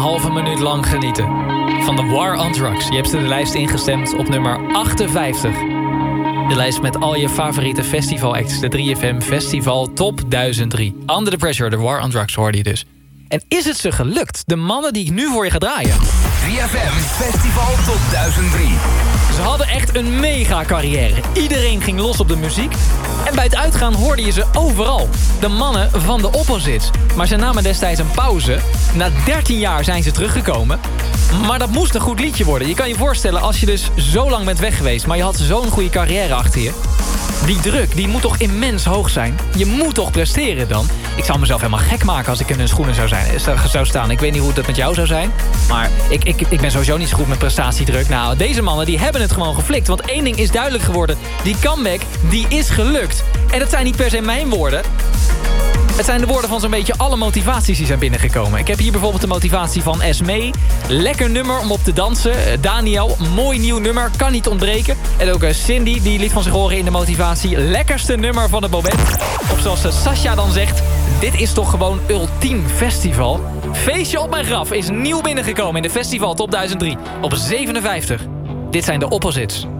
halve minuut lang genieten van The War on Drugs. Je hebt de lijst ingestemd op nummer 58. De lijst met al je favoriete festivalacts. De 3FM Festival Top 1003. Under the Pressure, The War on Drugs hoorde je dus. En is het ze gelukt? De mannen die ik nu voor je ga draaien. 3FM Festival Top 1003. Ze hadden echt een mega carrière. Iedereen ging los op de muziek. En bij het uitgaan hoorde je ze overal. De mannen van de Opposites. Maar ze namen destijds een pauze. Na 13 jaar zijn ze teruggekomen. Maar dat moest een goed liedje worden. Je kan je voorstellen als je dus zo lang bent weg geweest... maar je had zo'n goede carrière achter je. Die druk, die moet toch immens hoog zijn? Je moet toch presteren dan? Ik zou mezelf helemaal gek maken als ik in hun schoenen zou staan. Ik weet niet hoe dat met jou zou zijn. Maar ik ben sowieso niet zo goed met prestatiedruk. Nou, deze mannen die hebben het gewoon geflikt. Want één ding is duidelijk geworden. Die comeback, die is gelukt. En dat zijn niet per se mijn woorden. Het zijn de woorden van zo'n beetje alle motivaties die zijn binnengekomen. Ik heb hier bijvoorbeeld de motivatie van Esmee. Lekker nummer om op te dansen. Daniel, mooi nieuw nummer, kan niet ontbreken. En ook Cindy, die liet van zich horen in de motivatie. Lekkerste nummer van het moment. Of zoals Sascha dan zegt, dit is toch gewoon ultiem festival. Feestje op mijn graf is nieuw binnengekomen in de Festival Top 1003 op 57. Dit zijn de Opposites.